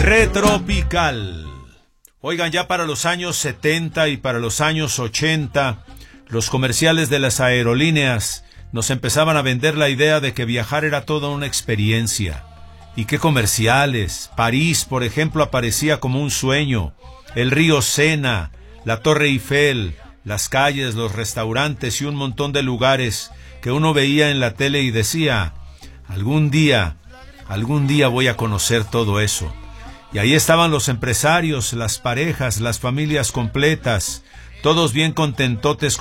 Retropical. Oigan, ya para los años 70 y para los años 80, los comerciales de las aerolíneas nos empezaban a vender la idea de que viajar era toda una experiencia. ¿Y qué comerciales? París, por ejemplo, aparecía como un sueño. El río Sena, la Torre Eiffel, las calles, los restaurantes y un montón de lugares que uno veía en la tele y decía, algún día voy a conocer todo eso. Y ahí estaban los empresarios, las parejas, las familias completas, todos bien contentotes